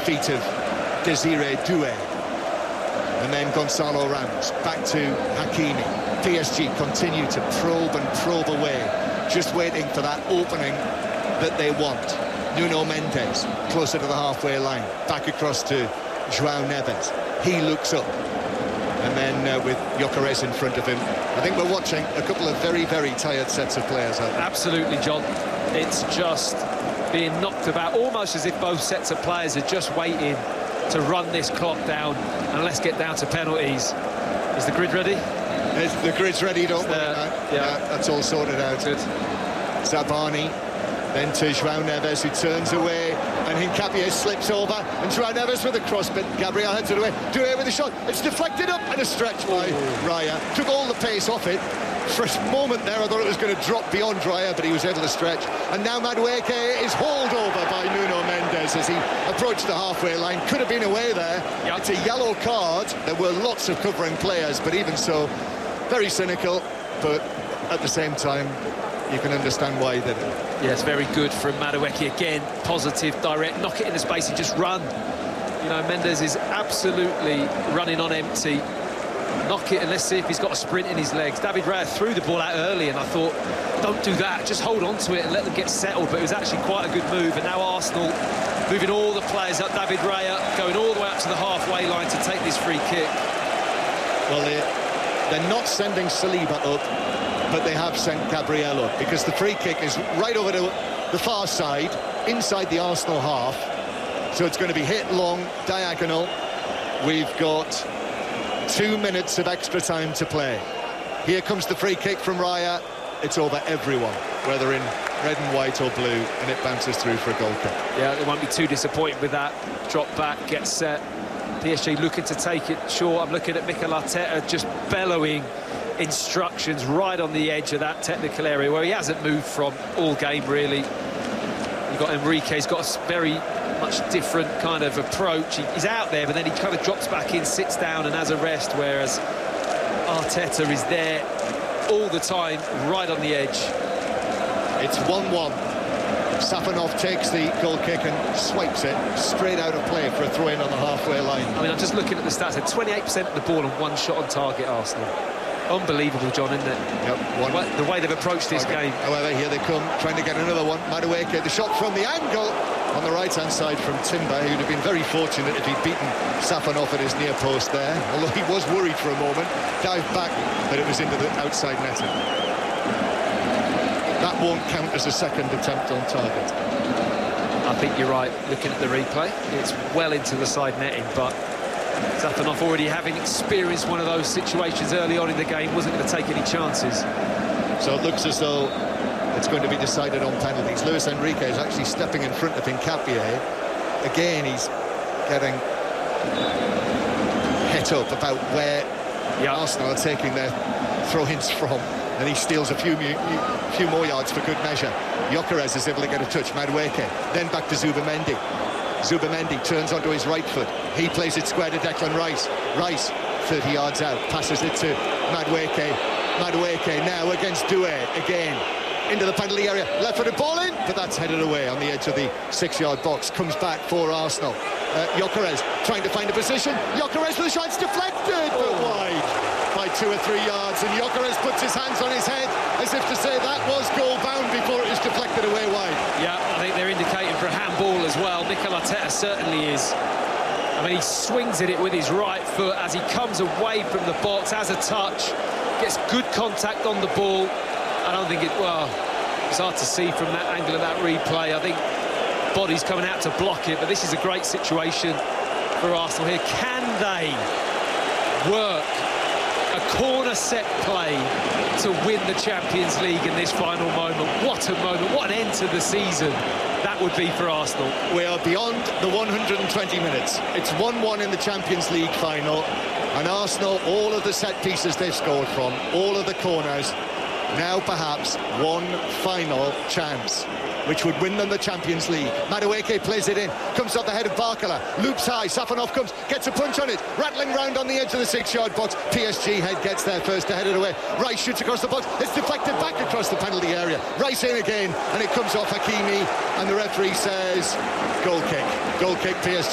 feet of Desiré Doué. And then Gonzalo Ramos, back to Hakimi. PSG continue to probe away, just waiting for that opening that they want. Nuno Mendes, closer to the halfway line, back across to João Neves. He looks up, and then with Gyökeres in front of him, I think we're watching a couple of very, very tired sets of players. Absolutely, John. It's just being knocked about, almost as if both sets of players are just waiting to run this clock down, and let's get down to penalties. Is the grid ready? The grid's ready, don't worry. Yeah, that's all sorted out. Good. Zabani, then to João Neves, who turns away, and Hincapié slips over, and João Neves with a cross, but Gabriel heads it away. Doué with a shot, it's deflected up, and a stretch by Raya. Took all the pace off it. For a moment there, I thought it was going to drop beyond Raya, but he was able to stretch. And now Madueke is hauled over by Nuno Mendes as he approached the halfway line. Could have been away there. Yep. It's a yellow card. There were lots of covering players, but even so, very cynical, but at the same time, you can understand why he did it. Yes, very good from Madueke again. Positive, direct, knock it into space and just run. You know, Mendes is absolutely running on empty. Knock it and let's see if he's got a sprint in his legs. David Raya threw the ball out early, and I thought, don't do that, just hold on to it and let them get settled. But it was actually quite a good move, and now Arsenal moving all the players up. David Raya going all the way up to the halfway line to take this free kick. Well, they're not sending Saliba up, but they have sent Gabriel up, because the free kick is right over to the far side, inside the Arsenal half. So it's going to be hit long, diagonal. We've got 2 minutes of extra time to play. Here comes the free kick from Raya. It's over everyone, whether in red and white or blue, and it bounces through for a goal kick. Yeah, they won't be too disappointed with that. Drop back, get set. PSG looking to take it short. I'm looking at Mikel Arteta just bellowing instructions right on the edge of that technical area where he hasn't moved from all game, really. You've got Enrique, he's got a very much different kind of approach. He's out there, but then he kind of drops back in, sits down and has a rest, whereas Arteta is there all the time, right on the edge. It's 1-1. Safanov takes the goal kick and swipes it straight out of play for a throw-in on the halfway line. I mean, I'm just looking at the stats. 28% of the ball and one shot on target, Arsenal. Unbelievable, John, isn't it? Yep. The way they've approached this game. However, here they come, trying to get another one. Madueke, the shot from the angle on the right-hand side from Timber, who'd have been very fortunate if he'd beaten Safanov at his near post there, although he was worried for a moment, dived back, but it was into the outside netting. That won't count as a second attempt on target. I think you're right, looking at the replay. It's well into the side netting, but Safanov, already having experienced one of those situations early on in the game, wasn't going to take any chances. So it looks as though it's going to be decided on penalties. Luis Enrique is actually stepping in front of Hincapié. Again, he's getting hit up about where Arsenal are taking their throw-ins from, and he steals a few more yards for good measure. Gyökeres is able to get a touch. Madueke, then back to Zubamendi. Zubamendi turns onto his right foot. He plays it square to Declan Rice. Rice, 30 yards out, passes it to Madueke. Madueke now against Doué again. Into the penalty area, left-footed ball in, but that's headed away on the edge of the 6-yard box. Comes back for Arsenal. Gyökeres trying to find a position. Gyökeres with the shot, it's deflected, but wide by 2 or 3 yards. And Gyökeres puts his hands on his head as if to say that was goal-bound before it was deflected away wide. Yeah, I think they're indicating for a handball as well. Mikel Arteta certainly is. I mean, he swings at it with his right foot as he comes away from the box, has a touch, gets good contact on the ball. I don't think it's hard to see from that angle of that replay. I think body's coming out to block it, but this is a great situation for Arsenal here. Can they work a corner set play to win the Champions League in this final moment? What a moment, what an end to the season that would be for Arsenal. We are beyond the 120 minutes. It's 1-1 in the Champions League final, and Arsenal, all of the set pieces they've scored from, all of the corners, now perhaps one final chance, which would win them the Champions League. Madueke plays it in, comes off the head of Barcola, loops high, Safanov comes, gets a punch on it, rattling round on the edge of the 6-yard box. PSG head gets there first to head it away. Rice shoots across the box, it's deflected back across the penalty area. Rice in again, and it comes off Hakimi, and the referee says goal kick PSG.